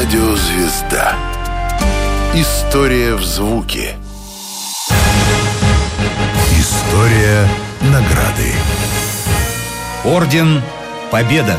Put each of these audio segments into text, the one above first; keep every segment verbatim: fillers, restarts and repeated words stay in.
Радиозвезда. История в звуке. История награды. Орден Победа.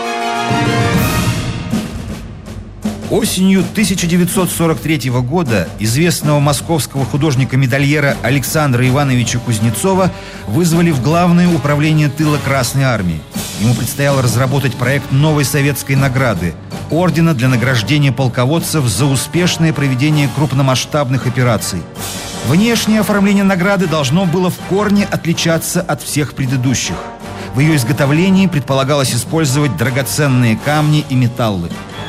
Осенью тысяча девятьсот сорок третьего года известного московского художника-медальера Александра Ивановича Кузнецова вызвали в Главное управление тыла Красной Армии. Ему предстояло разработать проект новой советской награды – ордена для награждения полководцев за успешное проведение крупномасштабных операций. Внешнее оформление награды должно было в корне отличаться от всех предыдущих. В ее изготовлении предполагалось использовать драгоценные камни и металлы.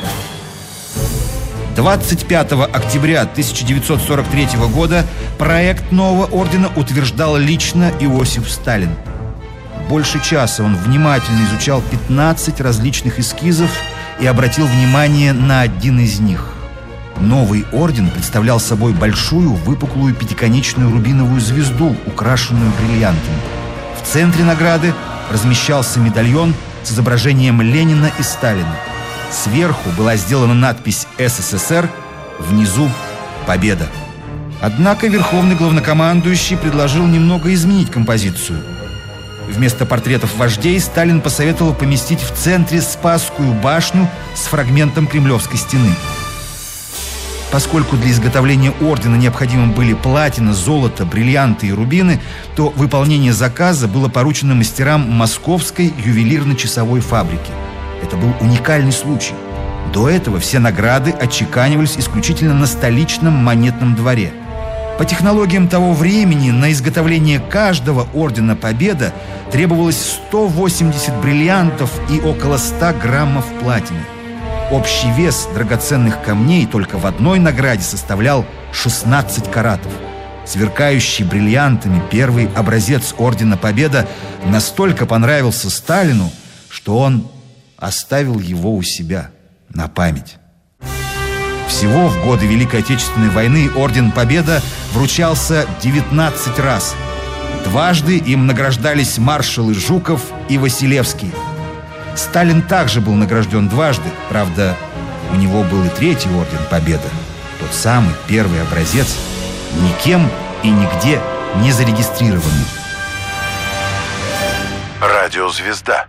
двадцать пятого октября тысяча девятьсот сорок третьего года проект нового ордена утверждал лично Иосиф Сталин. Больше часа он внимательно изучал пятнадцать различных эскизов и обратил внимание на один из них. Новый орден представлял собой большую выпуклую пятиконечную рубиновую звезду, украшенную бриллиантами. В центре награды размещался медальон с изображением Ленина и Сталина. Сверху была сделана надпись «СССР», внизу «Победа». Однако верховный главнокомандующий предложил немного изменить композицию. Вместо портретов вождей Сталин посоветовал поместить в центре Спасскую башню с фрагментом Кремлевской стены. Поскольку для изготовления ордена необходимы были платина, золото, бриллианты и рубины, то выполнение заказа было поручено мастерам Московской ювелирно-часовой фабрики. Это был уникальный случай. До этого все награды отчеканивались исключительно на столичном монетном дворе. По технологиям того времени на изготовление каждого ордена Победа требовалось сто восемьдесят бриллиантов и около ста граммов платины. Общий вес драгоценных камней только в одной награде составлял шестнадцать каратов. Сверкающий бриллиантами первый образец ордена Победа настолько понравился Сталину, что он оставил его у себя на память. Всего в годы Великой Отечественной войны орден Победа вручался девятнадцать раз. Дважды им награждались маршалы Жуков и Василевский. Сталин также был награжден дважды. Правда, у него был и третий орден Победа. Тот самый первый образец, никем и нигде не зарегистрированный. Радиозвезда.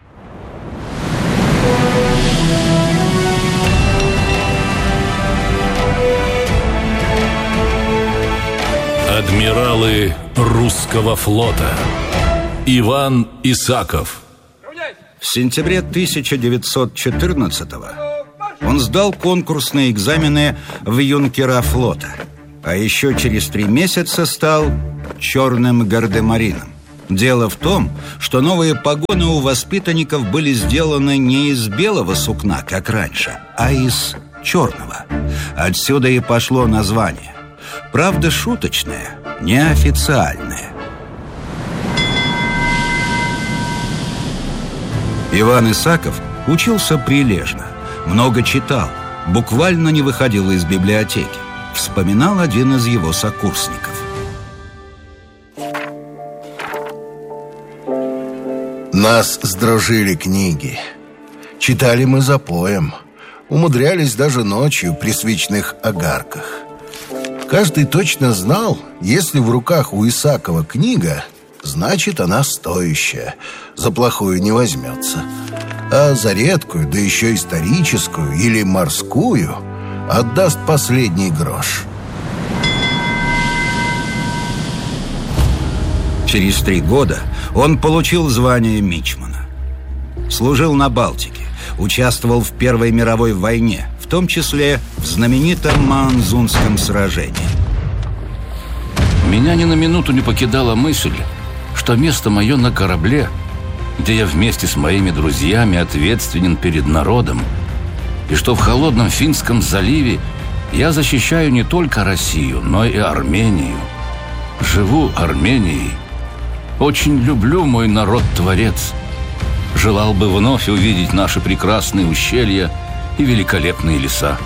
Адмиралы русского флота. Иван Исаков. В сентябре тысяча девятьсот четырнадцатого он сдал конкурсные экзамены в юнкера флота, а еще через три месяца стал черным гардемарином. Дело в том, что новые погоны у воспитанников были сделаны не из белого сукна, как раньше, а из черного. Отсюда и пошло название. Правда, шуточное, неофициальное. Иван Исаков учился прилежно, много читал, буквально не выходил из библиотеки. Вспоминал один из его сокурсников. Нас сдружили книги. Читали мы запоем. Умудрялись даже ночью при свечных огарках. Каждый точно знал, если в руках у Исакова книга, значит, она стоящая, за плохую не возьмется. А за редкую, да еще историческую или морскую, отдаст последний грош. Через три года он получил звание мичмана. Служил на Балтике, участвовал в Первой мировой войне, в том числе в знаменитом Маанзунском сражении. Меня ни на минуту не покидала мысль, что место мое на корабле, где я вместе с моими друзьями ответственен перед народом, и что в холодном Финском заливе я защищаю не только Россию, но и Армению. Живу Арменией. Очень люблю мой народ-творец. Желал бы вновь увидеть наши прекрасные ущелья и великолепные леса.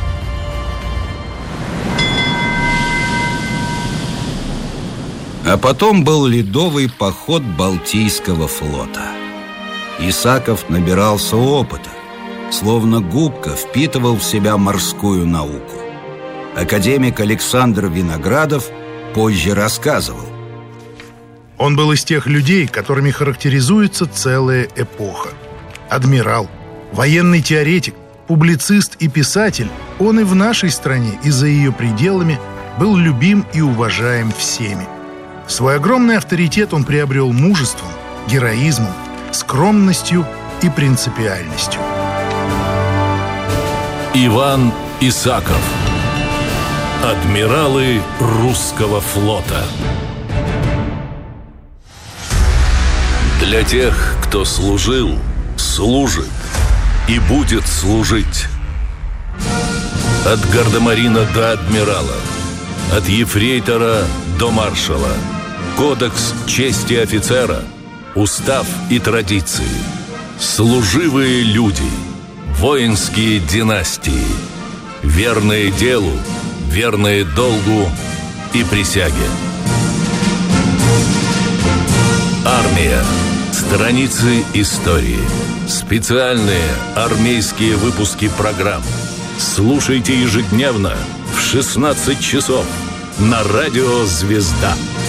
А потом был ледовый поход Балтийского флота. Исаков набирался опыта. словно губка впитывал в себя морскую науку. Академик Александр Виноградов позже рассказывал: он был из тех людей, которыми характеризуется целая эпоха. Адмирал, военный теоретик, публицист и писатель, он и в нашей стране, и за ее пределами был любим и уважаем всеми. Свой огромный авторитет он приобрел мужеством, героизмом, скромностью и принципиальностью. Иван Исаков. Адмиралы русского флота. Для тех, кто служил, служит и будет служить. От гардемарина до адмирала, от ефрейтора до маршала. Кодекс чести офицера, устав и традиции. Служивые люди, воинские династии, верные делу, верные долгу и присяге. Армия. Страницы истории. Специальные армейские выпуски программ. Слушайте ежедневно в шестнадцать часов на радио «Звезда».